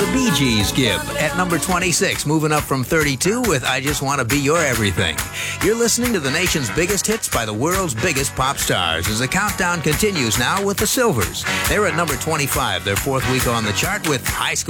the Bee Gees, Gib, at number 26, moving up from 32 with I Just Want to Be Your Everything. You're listening to the nation's biggest hits by the world's biggest pop stars as the countdown continues now with the Silvers. They're at number 25, their fourth week on the chart with High School